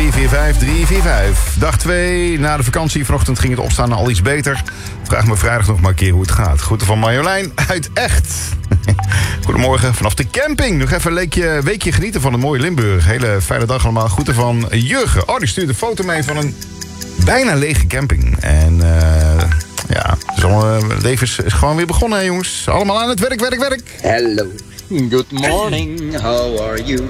Dag 2 na de vakantie. Vanochtend ging het opstaan al iets beter. Vraag me vrijdag nog maar een keer hoe het gaat. Groeten van Marjolein uit Echt. Goedemorgen vanaf de camping. Nog even een weekje genieten van het mooie Limburg. Hele fijne dag allemaal. Groeten van Jurgen. Oh, die stuurt een foto mee van een bijna lege camping. En ja, dus het leven is gewoon weer begonnen, hè, jongens. Allemaal aan het werk. Hello. Good morning. How are you?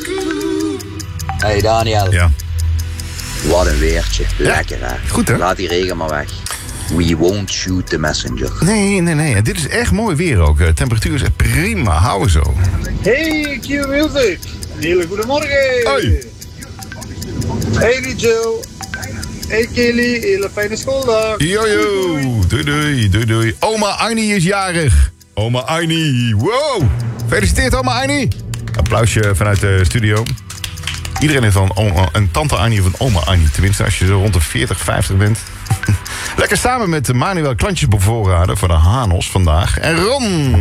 Hey Daniel. Ja. Wat een weertje. Lekker hè. Goed hè? Laat die regen maar weg. We won't shoot the messenger. Nee. Dit is echt mooi weer ook. De temperatuur is echt prima. Houden zo. Hey, Q Music. Een hele goede morgen. Hoi. Hey Joe. Hey Kelly, hele fijne schooldag. Jojo. Doei. Oma Arnie is jarig. Oma Arnie. Wow. Gefeliciteerd oma Arnie. Applausje vanuit de studio. Iedereen heeft dan een tante Arnie of een oma Arnie. Tenminste, als je zo rond de 40, 50 bent. Lekker samen met Manuel klantjes bevoorraden voor de Hanos vandaag. En Ron.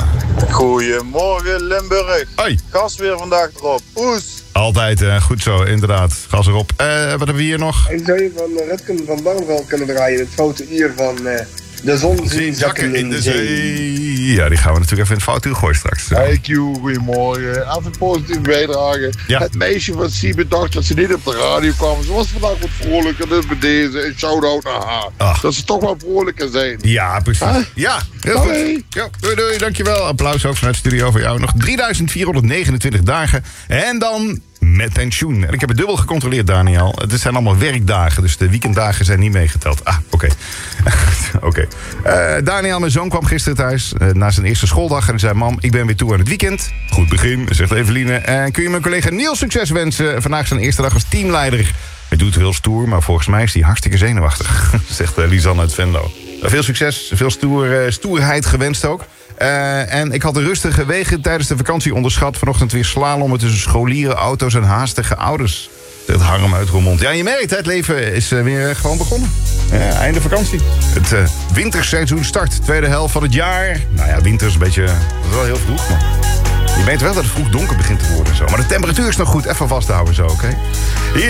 Goedemorgen Limburg. Hoi. Gas weer vandaag erop. Oes. Altijd goed zo, inderdaad. Gas erop. Wat hebben we hier nog? En zou je van Redken van Barneveld kunnen draaien? Het foute uur van de zon zien zakken in de zee. Ja, die gaan we natuurlijk even in het fout uur gooien straks. Hey Q, goedemorgen. Even positief bijdragen. Ja. Het meisje van Siebe dacht dat ze niet op de radio kwam. Ze was vandaag wat vrolijker, dus bij deze een shout-out naar haar. Ach. Dat ze toch wel vrolijker zijn. Ja, precies. Huh? Ja, heel Doei. goed. Ja, doei, dankjewel. Applaus ook vanuit de studio voor jou. Nog 3429 dagen. En dan met pensioen. En ik heb het dubbel gecontroleerd, Daniel. Het zijn allemaal werkdagen, dus de weekenddagen zijn niet meegeteld. Oké. Oké. Daniel, mijn zoon, kwam gisteren thuis na zijn eerste schooldag. En hij zei, mam, ik ben weer toe aan het weekend. Goed begin, zegt Eveline. En kun je mijn collega Niels succes wensen? Vandaag zijn eerste dag als teamleider. Hij doet heel stoer, maar volgens mij is hij hartstikke zenuwachtig. Zegt Lisanne uit Venlo. Veel succes, veel stoerheid gewenst ook. En ik had de rustige wegen tijdens de vakantie onderschat. Vanochtend weer slalommen tussen scholieren, auto's en haastige ouders. Het Harm uit Roermond. Ja, je merkt, het leven is weer gewoon begonnen. Einde vakantie. Het winterseizoen start. Tweede helft van het jaar. Nou ja, winter is een beetje... Dat is wel heel vroeg, maar... Je weet wel dat het vroeg donker begint te worden. Zo. Maar de temperatuur is nog goed. Even vasthouden zo, oké?